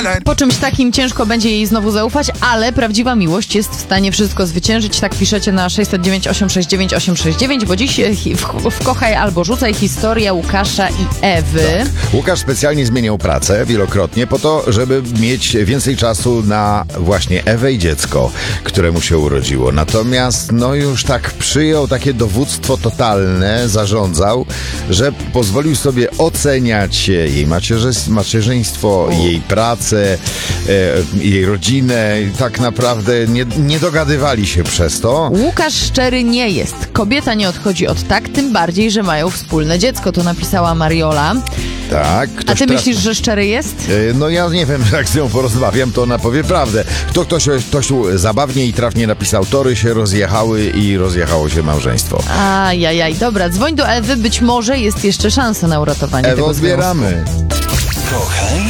Po czymś takim ciężko będzie jej znowu zaufać, ale prawdziwa miłość jest w stanie wszystko zwyciężyć. Tak piszecie na 609 869 869, bo dziś w Kochaj albo Rzucaj historia Łukasza i Ewy. Tak. Łukasz specjalnie zmieniał pracę wielokrotnie po to, żeby mieć więcej czasu na właśnie Ewę i dziecko, które się urodziło. Natomiast już tak przyjął takie dowództwo totalne, zarządzał, że pozwolił sobie oceniać jej macierzyństwo, jej pracę, jej rodzinę. Tak naprawdę nie dogadywali się przez to. Łukasz szczery nie jest. Kobieta nie odchodzi od tak, tym bardziej, że mają wspólne dziecko. To napisała Mariola. Tak. A ty myślisz, że szczery jest? Ja nie wiem, jak z nią porozmawiam, to ona powie prawdę. Ktoś tu zabawnie i trafnie napisał, tory się rozjechały i rozjechało się małżeństwo. Ajajaj, dobra, dzwoń do Ewy, być może jest jeszcze szansa na uratowanie Ewo, tego odbieramy. Kochaj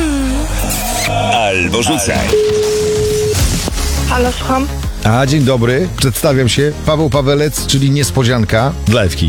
albo rzucaj. Halo, słucham? Dzień dobry, przedstawiam się, Paweł Pawelec, czyli niespodzianka dla Ewki.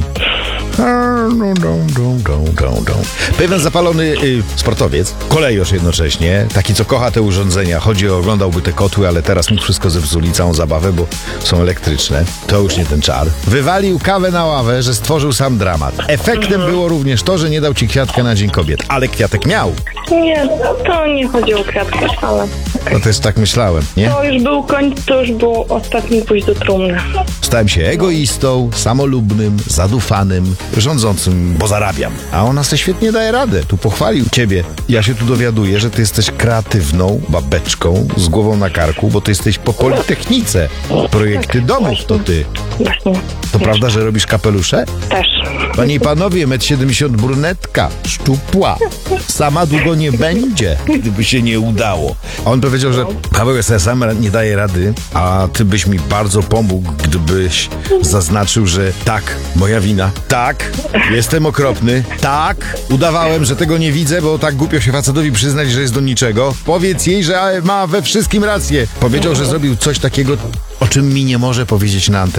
Pewien zapalony sportowiec, kolejarz jednocześnie, taki co kocha te urządzenia, oglądałby te kotły, ale teraz mu wszystko zepsuli, całą zabawę, bo są elektryczne. To już nie ten czar. Wywalił kawę na ławę, że stworzył sam dramat. Efektem było również to, że nie dał ci kwiatka na Dzień Kobiet, ale kwiatek miał. Nie, to nie chodzi o kwiatki, ale... No też tak myślałem, nie? To już był końc, to już było ostatni pójść do trumny. Stałem się egoistą, samolubnym, zadufanym, rządzącym, bo zarabiam. A ona se świetnie daje radę. Tu pochwalił ciebie. Ja się tu dowiaduję, że ty jesteś kreatywną babeczką z głową na karku, bo ty jesteś po Politechnice. Projekty domów to ty. Właśnie. To prawda, że robisz kapelusze? Też. Panie i panowie, 1,70 m brunetka, szczupła. Sama długo nie będzie, gdyby się nie udało. On powiedział, że Paweł sam nie daje rady, a ty byś mi bardzo pomógł, gdybyś zaznaczył, że tak, moja wina, tak, jestem okropny, tak, udawałem, że tego nie widzę, bo tak głupio się facetowi przyznać, że jest do niczego. Powiedz jej, że ma we wszystkim rację. Powiedział, że zrobił coś takiego, o czym mi nie może powiedzieć na antenie.